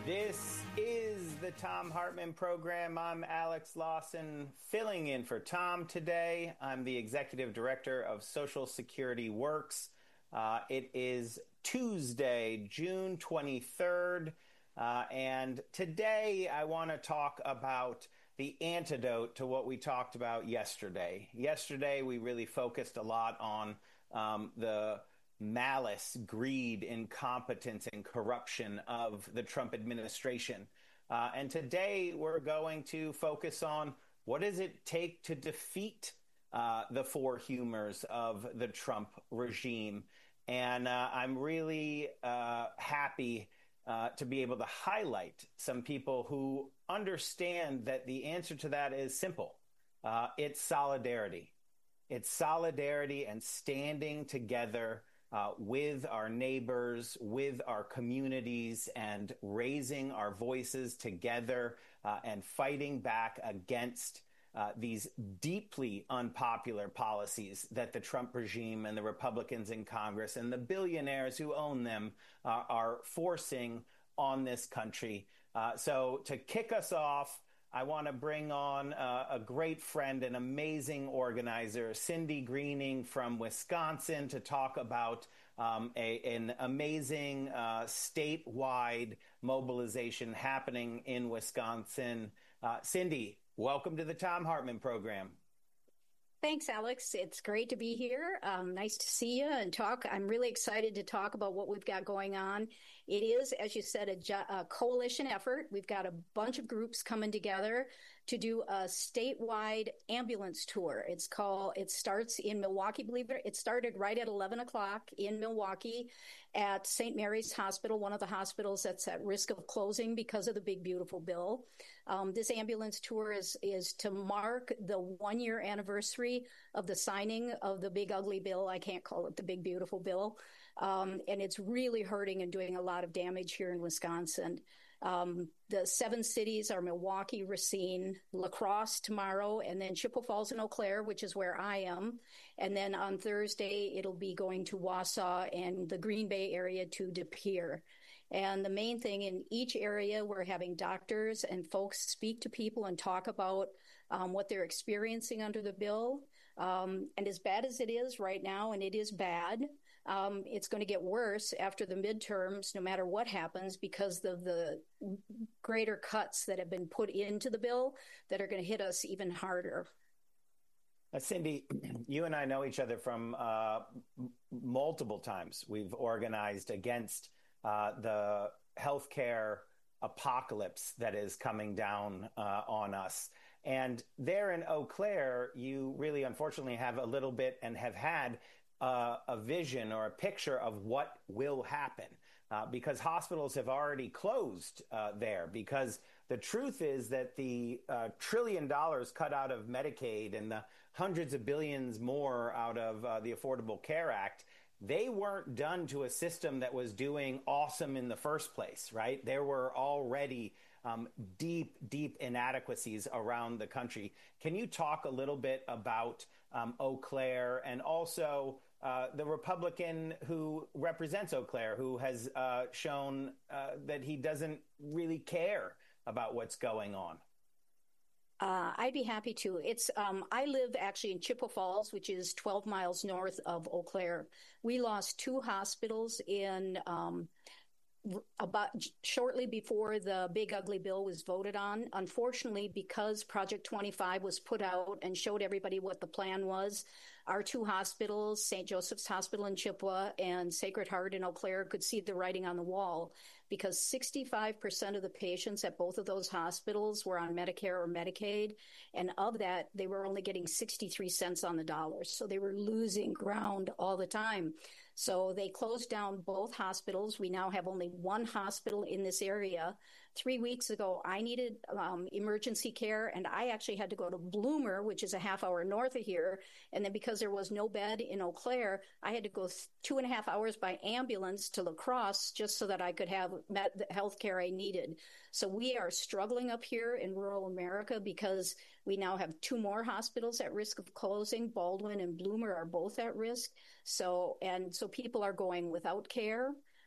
This is the Thom Hartmann Program. I'm Alex Lawson, filling in for Tom today. I'm the Executive Director of Social Security Works. It is Tuesday, June 23rd, and today I want to talk about the antidote to what we talked about yesterday. Yesterday, we really focused a lot on the malice, greed, incompetence, and corruption of the Trump administration. And today we're going to focus on what does it take to defeat the four humors of the Trump regime. And I'm really happy to be able to highlight some people who understand that the answer to that is simple. It's solidarity. It's solidarity and standing together with our neighbors, with our communities, and raising our voices together and fighting back against these deeply unpopular policies that the Trump regime and the Republicans in Congress and the billionaires who own them are forcing on this country. So to kick us off, I want to bring on a great friend, an amazing organizer, Cindy Greening from Wisconsin, to talk about an amazing statewide mobilization happening in Wisconsin. Cindy, welcome to the Thom Hartmann Program. Thanks, Alex. It's great to be here. Nice to see you and talk. I'm really excited to talk about what we've got going on. It is, as you said, a coalition effort. We've got a bunch of groups coming together to do a statewide ambulance tour. It starts in Milwaukee, believe it. It started right at 11 o'clock in Milwaukee at St. Mary's Hospital, one of the hospitals that's at risk of closing because of the Big Beautiful Bill. This ambulance tour is to mark the 1-year anniversary of the signing of the Big Ugly Bill. I can't call it the Big Beautiful Bill. And it's really hurting and doing a lot of damage here in Wisconsin. The 7 cities are Milwaukee, Racine, La Crosse tomorrow, and then Chippewa Falls and Eau Claire, which is where I am. And then on Thursday, it'll be going to Wausau and the Green Bay area to De Pere. And the main thing in each area, we're having doctors and folks speak to people and talk about what they're experiencing under the bill. And as bad as it is right now, and it is bad, it's going to get worse after the midterms, no matter what happens, because of the greater cuts that have been put into the bill that are going to hit us even harder. Cindy, you and I know each other from multiple times. We've organized against the healthcare apocalypse that is coming down on us. And there in Eau Claire, you really unfortunately have a little bit and have had a vision or a picture of what will happen because hospitals have already closed there. Because the truth is that the $1 trillion cut out of Medicaid and the hundreds of billions more out of the Affordable Care Act, they weren't done to a system that was doing awesome in the first place, right? There were already deep inadequacies around the country. Can you talk a little bit about Eau Claire and also the Republican who represents Eau Claire, who has shown that he doesn't really care about what's going on? I'd be happy to. I live actually in Chippewa Falls, which is 12 miles north of Eau Claire. We lost 2 hospitals in about shortly before the Big Ugly Bill was voted on. Unfortunately, because Project 25 was put out and showed everybody what the plan was, our 2 hospitals, St. Joseph's Hospital in Chippewa and Sacred Heart in Eau Claire, could see the writing on the wall because 65% of the patients at both of those hospitals were on Medicare or Medicaid. And of that, they were only getting 63 cents on the dollar. So they were losing ground all the time. So they closed down both hospitals. We now have only 1 hospital in this area. 3 weeks ago, I needed emergency care, and I actually had to go to Bloomer, which is a half hour north of here. And then because there was no bed in Eau Claire, I had to go 2.5 hours by ambulance to La Crosse just so that I could have the health care I needed. So we are struggling up here in rural America because we now have 2 more hospitals at risk of closing. Baldwin and Bloomer are both at risk. So people are going without care.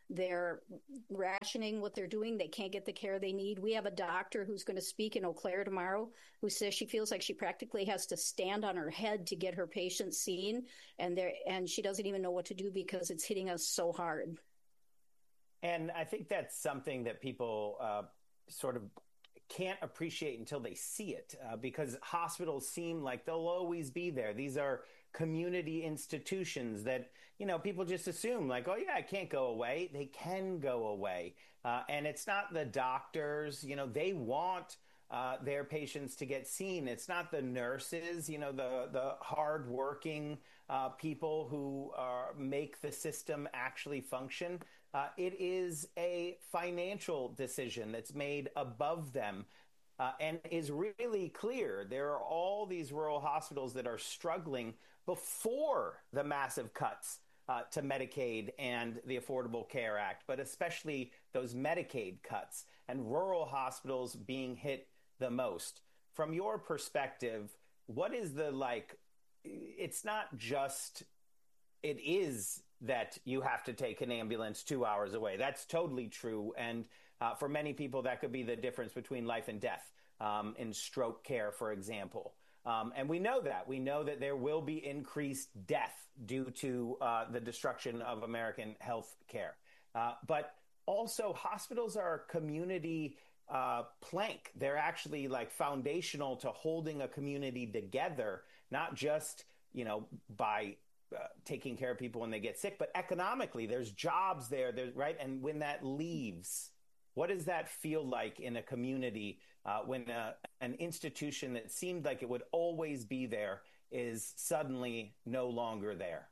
They're rationing what they're doing. They can't get the care they need. We have a doctor who's going to speak in Eau Claire tomorrow who says she feels like she practically has to stand on her head to get her patients seen, and she doesn't even know what to do because it's hitting us so hard. And I think that's something that people sort of can't appreciate until they see it, because hospitals seem like they'll always be there. These are community institutions that, people just assume like, oh yeah, it can't go away. They can go away. And it's not the doctors, they want their patients to get seen. It's not the nurses, the hardworking people who make the system actually function. It is a financial decision that's made above them and is really clear. There are all these rural hospitals that are struggling before the massive cuts to Medicaid and the Affordable Care Act, but especially those Medicaid cuts, and rural hospitals being hit the most. From your perspective, what is it's not just, it is that you have to take an ambulance 2 hours away. That's totally true. And for many people, that could be the difference between life and death in stroke care, for example. And we know that. We know that there will be increased death due to the destruction of American health care. But also, hospitals are a community plank. They're actually foundational to holding a community together, not just, by taking care of people when they get sick, but economically, there's jobs there, right? And when that leaves, what does that feel like in a community when an institution that seemed like it would always be there is suddenly no longer there?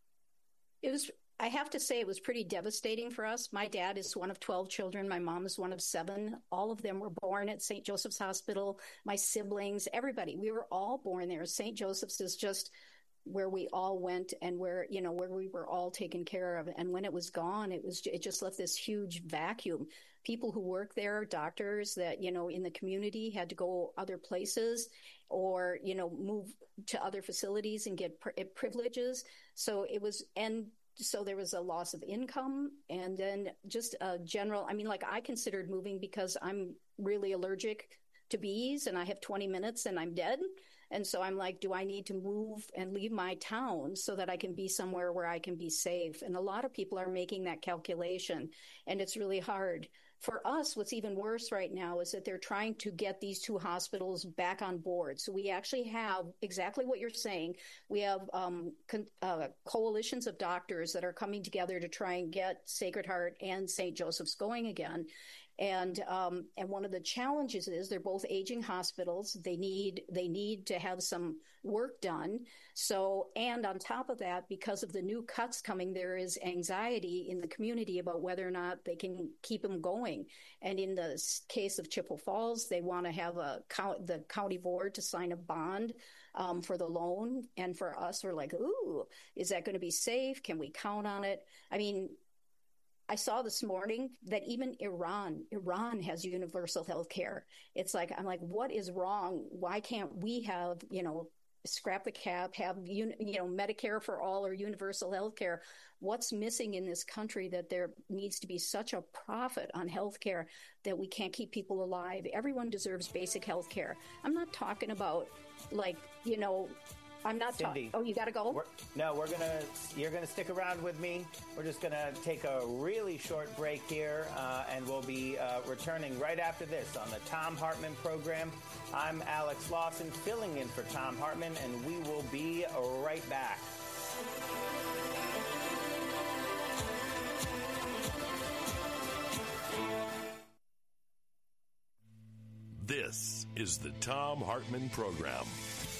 I have to say, it was pretty devastating for us. My dad is one of 12 children. My mom is one of 7. All of them were born at St. Joseph's Hospital. My siblings, everybody, we were all born there. St. Joseph's is just where we all went and where we were all taken care of. And when it was gone, it just left this huge vacuum. People who work there, doctors that, in the community had to go other places or, move to other facilities and get privileges. So there was a loss of income, and then just a general, I considered moving because I'm really allergic to bees and I have 20 minutes and I'm dead. And so I'm like, do I need to move and leave my town so that I can be somewhere where I can be safe? And a lot of people are making that calculation, and it's really hard. For us, what's even worse right now is that they're trying to get these 2 hospitals back on board. So we actually have exactly what you're saying. We have coalitions of doctors that are coming together to try and get Sacred Heart and St. Joseph's going again. And one of the challenges is they're both aging hospitals. They need to have some work done. So, and on top of that, because of the new cuts coming, there is anxiety in the community about whether or not they can keep them going. And in the case of Chippewa Falls, they want to have the county board to sign a bond for the loan. And for us, we're like, ooh, is that going to be safe? Can we count on it? I saw this morning that even Iran has universal health care. I'm like, what is wrong? Why can't we have, scrap the cap, have, Medicare for all or universal health care? What's missing in this country that there needs to be such a profit on health care that we can't keep people alive? Everyone deserves basic health care. I'm not talking about I'm not talking. Oh, you got to go? You're going to stick around with me. We're just going to take a really short break here, and we'll be returning right after this on the Thom Hartmann program. I'm Alex Lawson, filling in for Thom Hartmann, and we will be right back. This is the Thom Hartmann program.